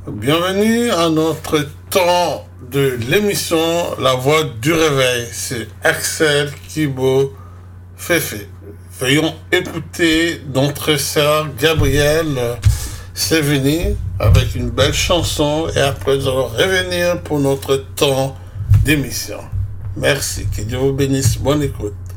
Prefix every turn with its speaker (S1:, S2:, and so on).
S1: Bienvenue à notre temps de l'émission La Voix du Réveil. C'est Axel Kibo Féfé. Veuillons écouter notre sœur Gabrielle Sévigny avec une belle chanson et après nous allons revenir pour notre temps d'émission. Merci, que Dieu vous bénisse, bonne écoute.